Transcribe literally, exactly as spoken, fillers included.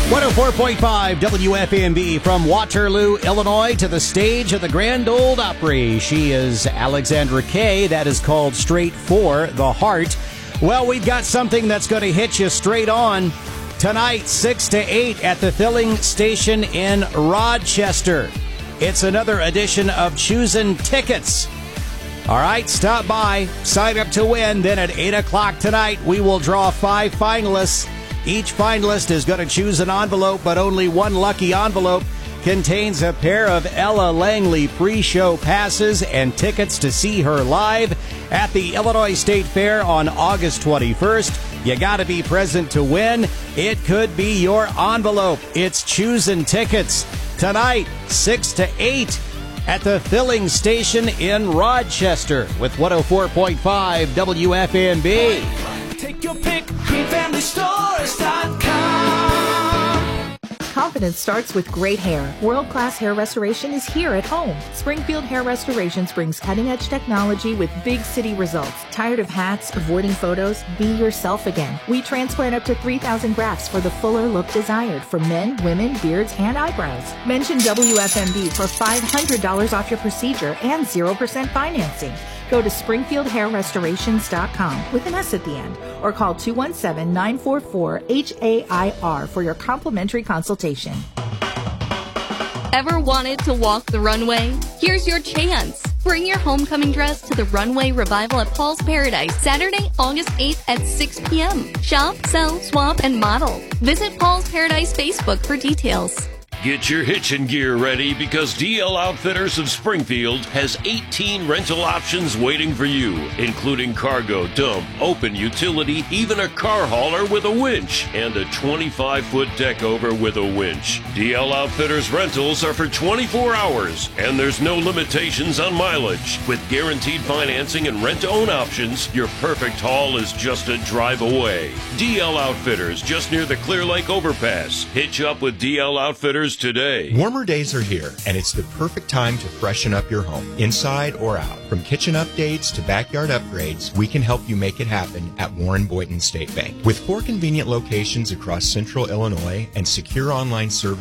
one oh four point five W F M B from Waterloo, Illinois, to the stage of the Grand Ole Opry. She is Alexandra Kay. That is called Straight for the Heart. Well, we've got something that's going to hit you straight on tonight, six to eight at the filling station in Rochester. It's another edition of Choosing Tickets. All right, stop by, sign up to win. Then at eight o'clock tonight, we will draw five finalists. Each finalist is going to choose an envelope, but only one lucky envelope contains a pair of Ella Langley pre-show passes and tickets to see her live at the Illinois State Fair on August twenty-first. You got to be present to win. It could be your envelope. It's Choosing Tickets tonight, six to eight at the filling station in Rochester with one oh four point five W F M B. Take your pick, green family stores dot com. Confidence starts with great hair. World-class hair restoration is here at home. Springfield Hair Restorations brings cutting-edge technology with big city results. Tired of hats, avoiding photos? Be yourself again. We transplant up to three thousand grafts for the fuller look desired for men, women, beards, and eyebrows. Mention W F M B for five hundred dollars off your procedure and zero percent financing. Go to springfield hair restorations dot com with an S at the end or call two one seven, nine four four, H A I R for your complimentary consultation. Ever wanted to walk the runway? Here's your chance. Bring your homecoming dress to the Runway Revival at Paul's Paradise, Saturday, August eighth at six p.m. Shop, sell, swap, and model. Visit Paul's Paradise Facebook for details. Get your hitching gear ready because D L Outfitters of Springfield has eighteen rental options waiting for you, including cargo, dump, open utility, even a car hauler with a winch, and a twenty-five foot deck over with a winch. D L Outfitters rentals are for twenty-four hours, and there's no limitations on mileage. With guaranteed financing and rent-to-own options, your perfect haul is just a drive away. D L Outfitters, just near the Clear Lake Overpass. Hitch up with D L Outfitters today. Warmer days are here, and it's the perfect time to freshen up your home, inside or out. From kitchen updates to backyard upgrades, we can help you make it happen at Warren Boynton State Bank. With four convenient locations across central Illinois and secure online service